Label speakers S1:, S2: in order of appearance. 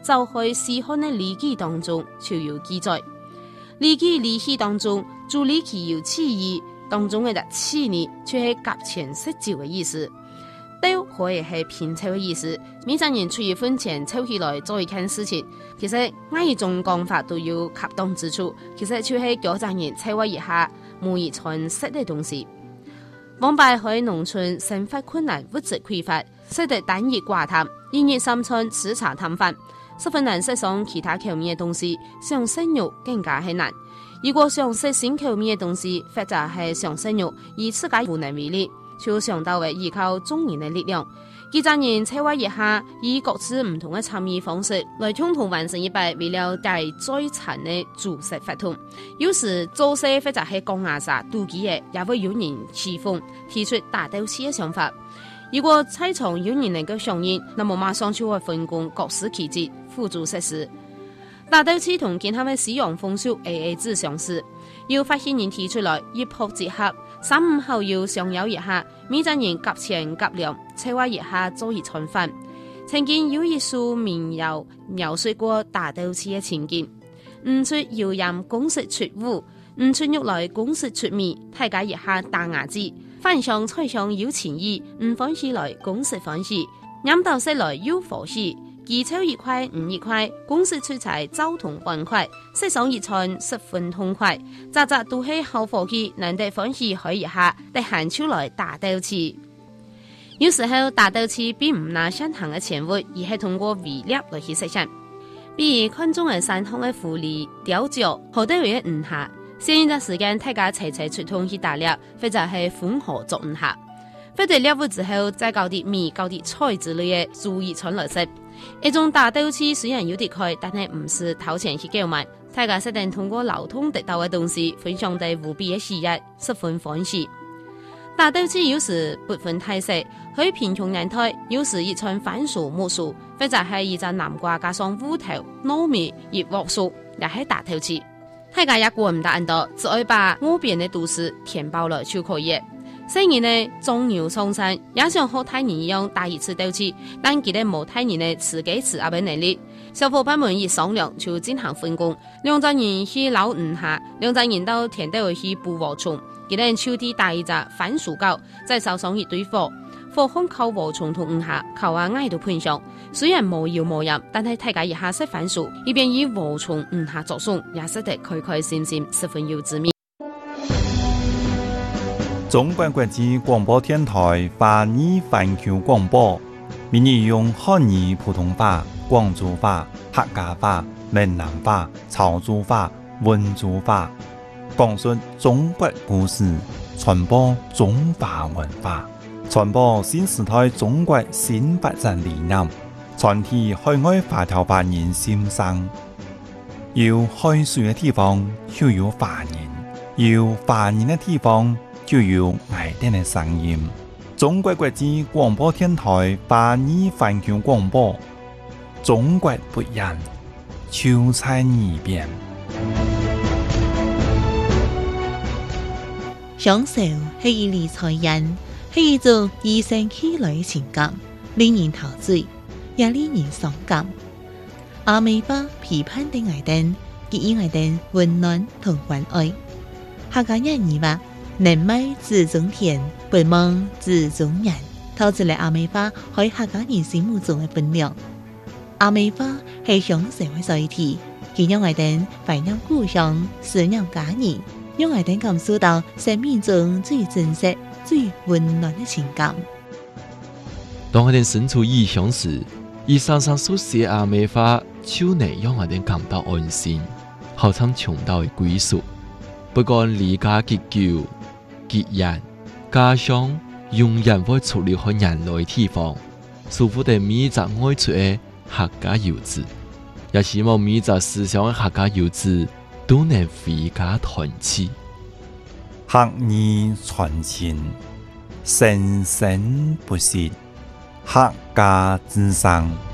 S1: 早喺西汉的《礼記》當中就有記載。《禮記》禮記當中，注禮記有起義當中嘅起呢，卻係甲前食酒嘅意思。都可以係拼湊嘅意思，每個人出一分錢湊起來做一件事情。其實每一種講法都有恰當之處，其實就係叫人湊劃一下每一餐食嘅東西。往擺喺農村生活困難、物質匱乏，食得單一寡淡，一日三餐吃茶淡飯，十分難食上其他口味嘅東西，想食肉更加係難。如果想食新口味嘅東西，或者係想食肉，以自己無能為力，就想到會依靠眾人的力量，幾個人策劃一下，以各自唔同嘅參與方式，來共同完成一擺為了大災殘嘅煮食活動。有時做事或者係講牙煞妒忌嘅，也會有人起哄，提出打鬥氣嘅想法。如果在場有人能夠響應，那麼馬上就會分工各司其職，輔助實施。打鬥氣同其他嘅使用風俗 AA 制相似，要發現人提出來一拍即合。三五好友相邀一下，每個人夾錢夾糧，策劃一下做一餐飯。曾經有一首民謠描述過打鬥氣嘅情景：唔出謠言公式出戶，唔出肉來公式出面，大家一下打牙子，飯上菜上有情義，唔歡喜來公式歡喜，飲到食來有火氣。幾抽一塊五一塊，公司出財交通歡快，食上一餐十分痛快，扎扎都係好伙計，難得歡喜開一下，得閒出來打鬥氣。有時候打鬥氣並唔拿相同嘅錢物，而係通過威力來去實現。比如看中嘅山東嘅狐狸、雕腳，好多位嘅下，先一段時間大家齊齊出動去打獵，或者係歡合作下。獲得獵物之後，再搞啲米、搞啲菜之類嘅煮一餐來食。一種打鬥氣雖然有啲貴，但係唔是掏錢去購買，大家實定通過流通得到嘅東西分享得無比嘅喜悅，十分歡喜。打鬥氣有時不分大小，可以貧窮人台，有時一餐番薯、木薯，或者係一隻南瓜加上芋頭、糯米、熱鑊酥，也係打鬥氣。大家也顧唔得咁多，只愛把屋邊嘅都市填飽了就可以。雖然呢種牛上山，也像和大人一樣打一次鬥氣，但佢哋冇大人的自給自足的能力。小伙伴們一商量就進行分工，兩個人去撈魚蝦，兩個人到田地去捕禾蟲，佢哋秋天打一隻番薯糕，再燒上一堆火，火烘烤禾蟲同魚蝦，烤啊挨到噴上。雖然冇油冇鹽，但係大家一下食番薯，一邊以禾蟲魚蝦作餸，也食得開開心心，十分有滋味。
S2: 中國國際廣播電台華語環球廣播，每日用漢語、普通話、廣州話、客家話、閩南話、潮州話、溫州話，講述中國故事，傳播中華文化，傳播新時代中國新發展理念，傳遞海外華僑華人心聲。有海水嘅地方就有華人，有華人嘅地方就有愛人的聲音。中國國際廣播電台華語環球廣播，中國不一樣，就在耳邊。
S3: 享受係一類財人，係一種與生俱來嘅情感，令人陶醉，也令人傷感。阿美巴批判的愛人，給予愛人溫暖同關愛。客家人語話：能賣子中田，不忘子中人。透出嚟阿美巴喺客家人心目中嘅分量。阿美巴係享受嘅載體，佢讓愛人懷念故鄉，思念家人，讓愛人感受到生命中最真實、最溫暖嘅情感。
S4: 當我哋身處異鄉時，以常常所寫阿美巴，就能讓我哋感到安心，好像尋到嘅歸屬。不管離家幾久、幾遠，家鄉永遠會出離開人類地方，祝福的每一隻愛出的客家遊子，也希望每一隻思鄉的客家遊子都能回家團聚，
S2: 客語傳情，生生不息，客家之聲。